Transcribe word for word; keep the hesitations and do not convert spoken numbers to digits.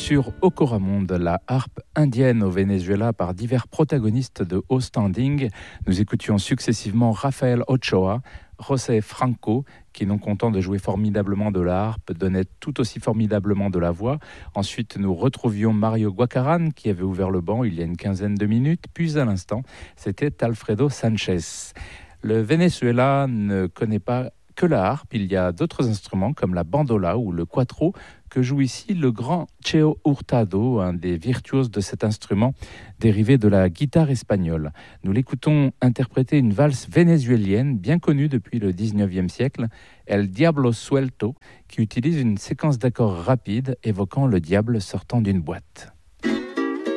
sur Ocoramonde, la harpe indienne au Venezuela par divers protagonistes de haut standing. Nous écoutions successivement Rafael Ochoa, José Franco, qui, non content de jouer formidablement de la harpe, donnait tout aussi formidablement de la voix. Ensuite, nous retrouvions Mario Guacaran, qui avait ouvert le banc il y a une quinzaine de minutes. Puis, à l'instant, c'était Alfredo Sanchez. Le Venezuela ne connaît pas que la harpe, il y a d'autres instruments comme la bandola ou le cuatro que joue ici le grand Cheo Hurtado, un des virtuoses de cet instrument dérivé de la guitare espagnole. Nous l'écoutons interpréter une valse vénézuélienne bien connue depuis le dix-neuvième siècle, El Diablo Suelto, qui utilise une séquence d'accords rapides évoquant le diable sortant d'une boîte.